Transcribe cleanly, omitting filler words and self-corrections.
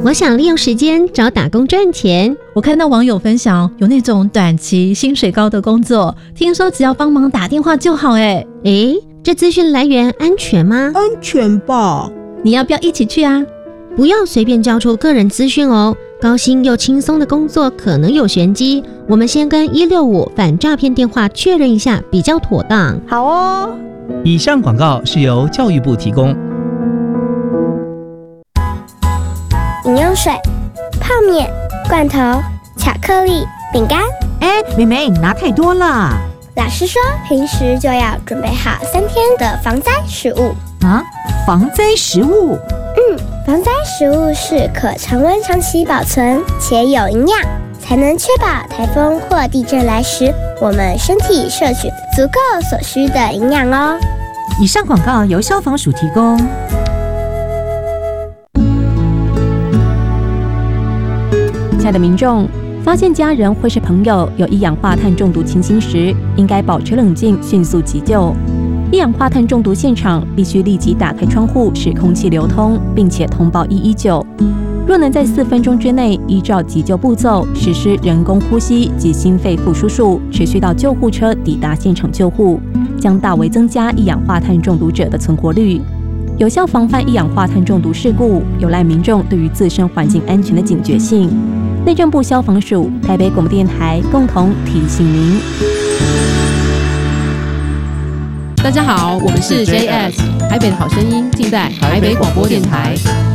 我想利用时间找打工赚钱。 我看到网友分享有那种短期薪水高的工作，听说只要帮忙打电话就好。 这资讯来源安全吗？ 安全吧。 你要不要一起去啊？ 不要随便交出个人资讯哦，高薪又轻松的工作可能有玄机，我们先跟165反诈骗电话确认一下比较妥当。 好哦。 以上广告是由教育部提供。 饮用水、泡面、罐头、巧克力、饼干。 妹妹，你拿太多了。 老师说，平时就要准备好3天的防灾食物。 防灾食物？ 防灾食物是可常温长期保存且有营养，才能确保台风或地震来时，我们身体摄取足够所需的营养哦。 以上广告由消防署提供。 亲爱的民众，发现家人或是朋友有一氧化碳中毒情形时，应该保持冷静，迅速急救。一氧化碳中毒现场必须立即打开窗户，使空气流通，并且通报119。若能在4分钟之内依照急救步骤实施人工呼吸及心肺复苏术，持续到救护车抵达现场救护，将大为增加一氧化碳中毒者的存活率。有效防范一氧化碳中毒事故，有赖民众对于自身环境安全的警觉性。内政部消防署、台北广播电台共同提醒您。 大家好，我们是 JS 台北的好声音，尽在台北广播电台。